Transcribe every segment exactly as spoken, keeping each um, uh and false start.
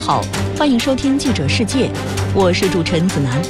好，欢迎收听记者世界，我是主持人子楠。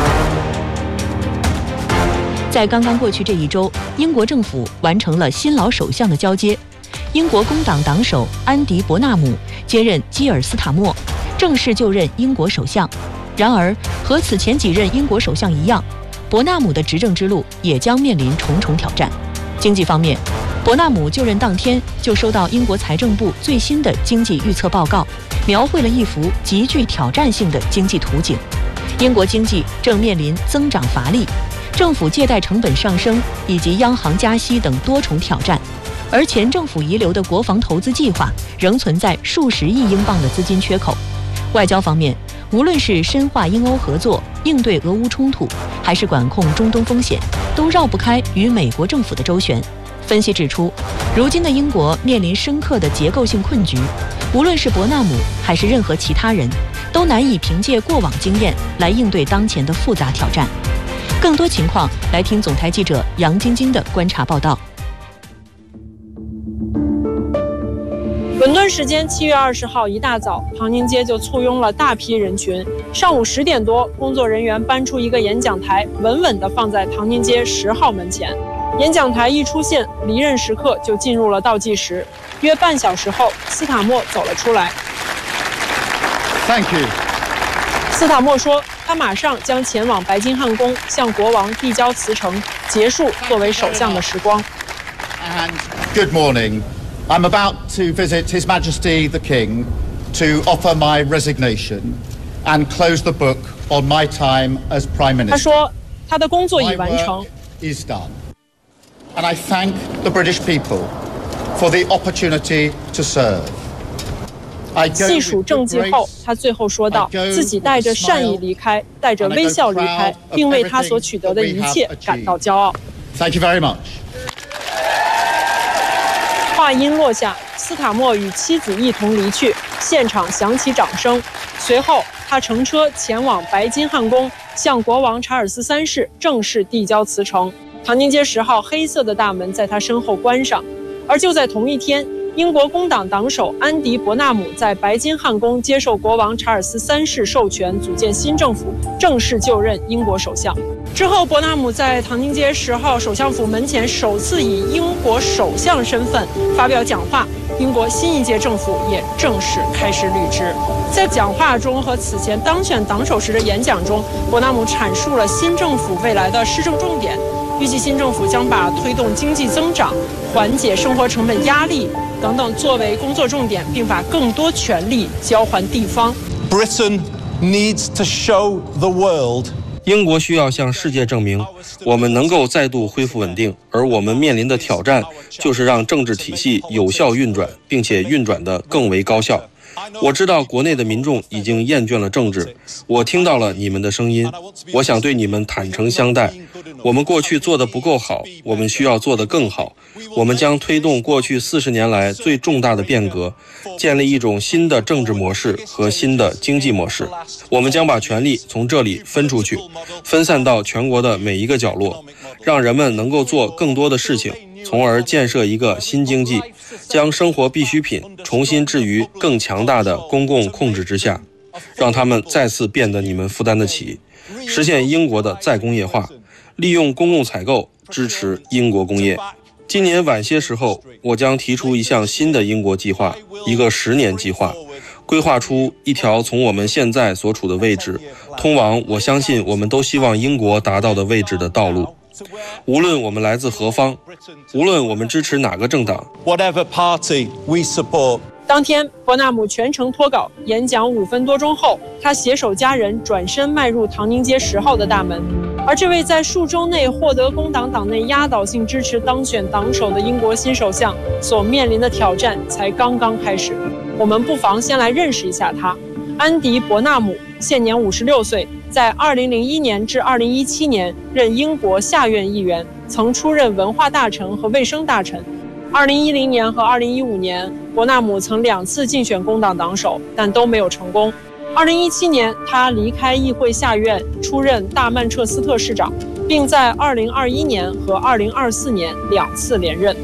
在刚刚过去这一周，英国政府完成了新老首相的交接，英国工党党首安迪·伯纳姆接任基尔斯塔莫，正式就任英国首相。然而，和此前几任英国首相一样，伯纳姆的执政之路也将面临重重挑战。经济方面，伯纳姆就任当天就收到英国财政部最新的经济预测报告，描绘了一幅极具挑战性的经济图景。英国经济正面临增长乏力、政府借贷成本上升以及央行加息等多重挑战，而前政府遗留的国防投资计划仍存在数十亿英镑的资金缺口。外交方面，无论是深化英欧合作、应对俄乌冲突，还是管控中东风险，都绕不开与美国政府的周旋。分析指出，如今的英国面临深刻的结构性困局，无论是伯纳姆还是任何其他人，都难以凭借过往经验来应对当前的复杂挑战。更多情况，来听总台记者杨晶晶的观察报道。 伦敦时间七月二十号一大早，唐宁街就簇拥了大批人群。上午十点多，工作人员搬出一个演讲台，稳稳地放在唐宁街十号门前。演讲台一出现，离任时刻就进入了倒计时。约半小时后，斯塔默走了出来。 Thank you。 斯塔默说，他马上将前往白金汉宫，向国王递交辞呈，结束作为首相的时光。 And good morning. I'm about to visit His Majesty the King to offer my resignation and close the book on my time as Prime Minister. 他说，他的工作已完成。 My work is done. And I thank the British people for the opportunity to serve. 细数政绩后，他最后说道，自己带着善意离开，带着微笑离开，并为他所取得的一切感到骄傲。 Thank you very much. 话音落下，斯塔默与妻子一同离去，现场响起掌声。随后，他乘车前往白金汉宫，向国王查尔斯三世正式递交辞呈。唐宁街十号黑色的大门在他身后关上。而就在同一天，英国工党党首安迪·伯纳姆在白金汉宫接受国王查尔斯三世授权，组建新政府，正式就任英国首相。之后，伯纳姆在唐宁街十号首相府门前首次以英国首相身份发表讲话，英国新一届政府也正式开始履职。在讲话中和此前当选党首时的演讲中，伯纳姆阐述了新政府未来的施政重点，预计新政府将把推动经济增长、缓解生活成本压力等等作为工作重点，并把更多权力交还地方。 Britain needs to show the world. 英国需要向世界证明，我们能够再度恢复稳定，而我们面临的挑战就是让政治体系有效运转，并且运转得更为高效。我知道国内的民众已经厌倦了政治，我听到了你们的声音，我想对你们坦诚相待。我们过去做得不够好，我们需要做得更好。我们将推动过去四十年来最重大的变革，建立一种新的政治模式和新的经济模式。我们将把权力从这里分出去，分散到全国的每一个角落，让人们能够做更多的事情，从而建设一个新经济，将生活必需品重新置于更强大的公共控制之下，让他们再次变得你们负担得起，实现英国的再工业化，利用公共采购支持英国工业。今年晚些时候，我将提出一项新的英国计划，一个十年计划，规划出一条从我们现在所处的位置，通往我相信我们都希望英国达到的位置的道路。无论我们来自何方，无论我们支持哪个政党 Whatever party we support. 当天，伯纳姆全程脱稿，演讲五分多钟后，他携手家人转身迈入唐宁街十号的大门。而这位在数周内获得工党党内压倒性支持当选党首的英国新首相所面临的挑战才刚刚开始。我们不妨先来认识一下他。安迪·伯纳姆现年五十六岁，在二零零一年至二零一七年任英国下院议员，曾出任文化大臣和卫生大臣。二零一零年和二零一五年，伯纳姆曾两次竞选工党党首，但都没有成功。二零一七年，他离开议会下院，出任大曼彻斯特市长，并在二零二一年和二零二四年两次连任。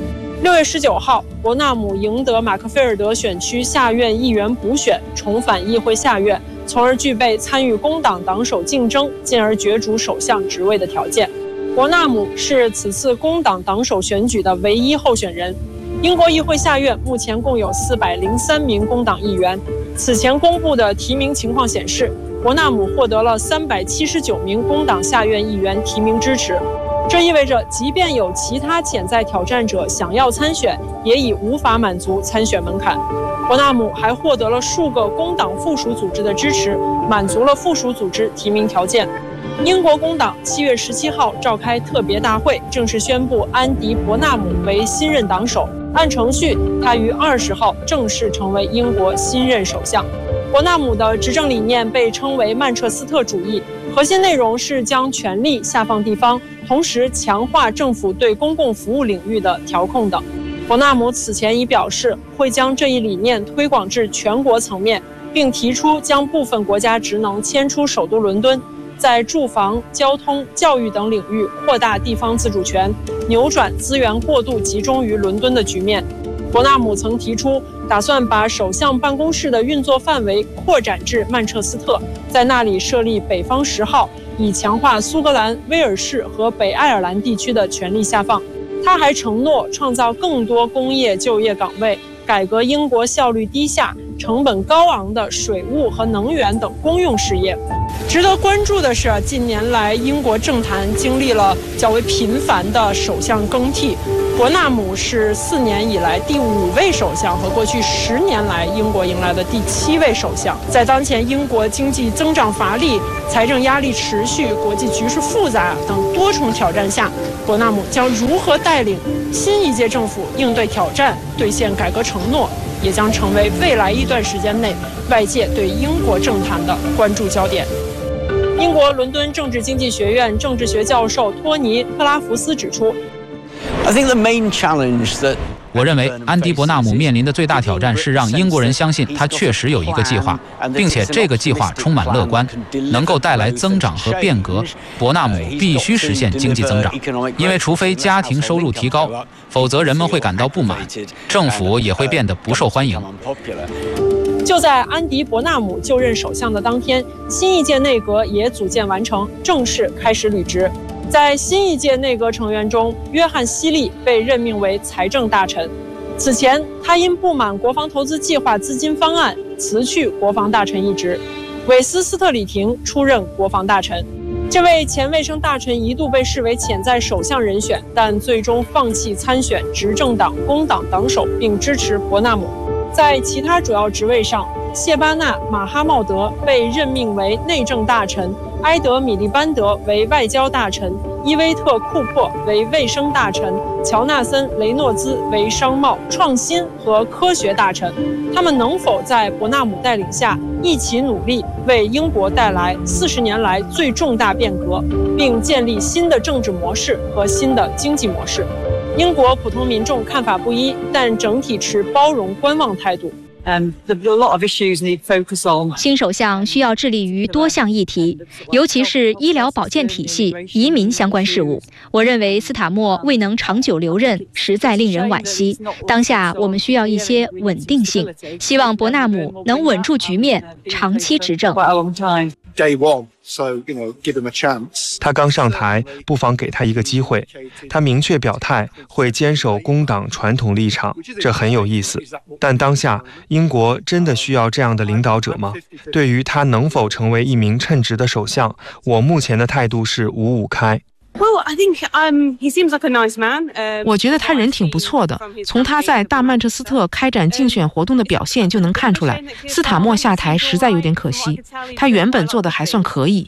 六月十九号，伯纳姆赢得马克菲尔德选区下院议员补选，重返议会下院，从而具备参与工党党首竞争，进而角逐首相职位的条件。伯纳姆是此次工党党首选举的唯一候选人。英国议会下院目前共有四百零三名工党议员。此前公布的提名情况显示，伯纳姆获得了三百七十九名工党下院议员提名支持。这意味着，即便有其他潜在挑战者想要参选，也已无法满足参选门槛。伯纳姆还获得了数个工党附属组织的支持，满足了附属组织提名条件。英国工党七月十七号召开特别大会，正式宣布安迪·伯纳姆为新任党首。按程序，他于二十号正式成为英国新任首相。伯纳姆的执政理念被称为曼彻斯特主义，核心内容是将权力下放地方，同时强化政府对公共服务领域的调控等。伯纳姆此前已表示，会将这一理念推广至全国层面，并提出将部分国家职能迁出首都伦敦，在住房、交通、教育等领域扩大地方自主权，扭转资源过度集中于伦敦的局面。伯纳姆曾提出，打算把首相办公室的运作范围扩展至曼彻斯特，在那里设立北方十号，以强化苏格兰、威尔士和北爱尔兰地区的权力下放。他还承诺创造更多工业就业岗位，改革英国效率低下、成本高昂的水务和能源等公用事业。值得关注的是，近年来英国政坛经历了较为频繁的首相更替。伯纳姆是四年以来第五位首相，和过去十年来英国迎来的第七位首相。在当前英国经济增长乏力、财政压力持续、国际局势复杂等多重挑战下，伯纳姆将如何带领新一届政府应对挑战、兑现改革承诺，也将成为未来一段时间内外界对英国政坛的关注焦点。英国伦敦政治经济学院政治学教授托尼·特拉福斯指出， 我认为安迪·伯纳姆面临的最大挑战是让英国人相信他确实有一个计划，并且这个计划充满乐观，能够带来增长和变革。伯纳姆必须实现经济增长，因为除非家庭收入提高，否则人们会感到不满，政府也会变得不受欢迎。 就在安迪·伯纳姆就任首相的当天，新一届内阁也组建完成，正式开始履职。在新一届内阁成员中，约翰·希利被任命为财政大臣。此前，他因不满国防投资计划资金方案，辞去国防大臣一职。韦斯·斯特里廷出任国防大臣。这位前卫生大臣一度被视为潜在首相人选，但最终放弃参选执政党工党党首，并支持伯纳姆。在其他主要职位上，谢巴纳·马哈茂德被任命为内政大臣，埃德·米利班德为外交大臣，伊威特·库珀为卫生大臣，乔纳森·雷诺兹为商贸、创新和科学大臣。他们能否在伯纳姆带领下一起努力，为英国带来四十年来最重大变革，并建立新的政治模式和新的经济模式？英国普通民众看法不一，但整体持包容观望态度。 新首相需要致力于多项议题，尤其是医疗保健体系、移民相关事务。我认为斯塔默未能长久留任，实在令人惋惜。当下我们需要一些稳定性，希望伯纳姆能稳住局面，长期执政。 他刚上台，不妨给他一个机会。他明确表态会坚守工党传统立场，这很有意思。但当下英国真的需要这样的领导者吗？对于他能否成为一名称职的首相，我目前的态度是五五开。 我觉得他人挺不错的，从他在大曼彻斯特开展竞选活动的表现就能看出来。斯塔默下台实在有点可惜，他原本做的还算可以。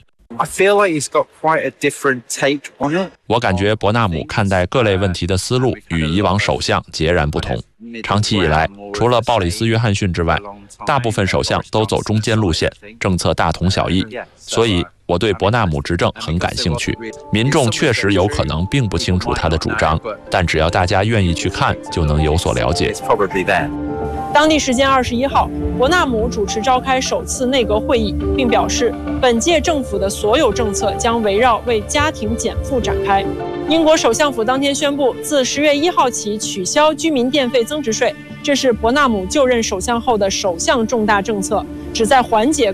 我感觉伯纳姆看待各类问题的思路与以往首相截然不同。长期以来，除了鲍里斯·约翰逊之外，大部分首相都走中间路线，政策大同小异。所以我对伯纳姆执政很感兴趣。民众确实有可能并不清楚他的主张，但只要大家愿意去看，就能有所了解。 当地时间二十一号，伯纳姆主持召开首次内阁会议，并表示，本届政府的所有政策将围绕为家庭减负展开。英国首相府当天宣布，自十月一号起取消居民电费增值税，这是伯纳姆就任首相后的首项重大政策，旨在缓解